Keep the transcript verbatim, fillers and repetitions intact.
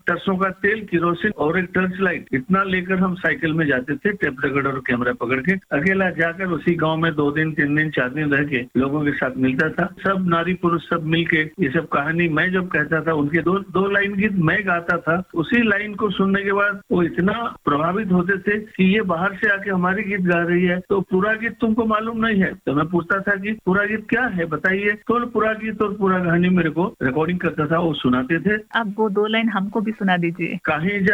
सरसों का तेल, किरोसिन और एक टर्च लाइट, इतना लेकर हम साइकिल में जाते थे, टेप रिकॉर्डर और कैमरा पकड़ के। अकेला जाकर उसी गांव में दो दिन तीन दिन चार दिन रह के लोगों के साथ मिलता था। सब नारी पुरुष सब मिल के ये सब कहानी मैं जब कहता था, उनके दो दो लाइन गीत मैं गाता था, उसी लाइन को सुनने के बाद वो इतना प्रभावित होते थे कि ये बाहर से आके हमारी गीत गा रही है, तो पूरा गीत तुमको मालूम नहीं है। तो मैं पूछता था कि पूरा गीत क्या है बताइए, तो पूरा गीत और पूरा कहानी मेरे को रिकॉर्डिंग करता था, वो सुनाते थे। अब वो दो लाइन हमको भी सुना दीजिए। कहीं